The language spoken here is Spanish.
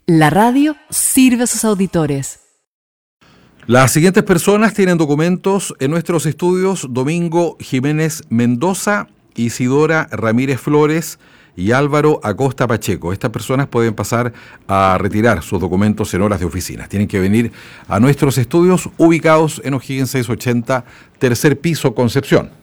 La radio sirve a sus auditores. Las siguientes personas tienen documentos en nuestros estudios: Domingo Jiménez Mendoza, Isidora Ramírez Flores y Álvaro Acosta Pacheco. Estas personas pueden pasar a retirar sus documentos en horas de oficina. Tienen que venir a nuestros estudios ubicados en O'Higgins 680, tercer piso, Concepción.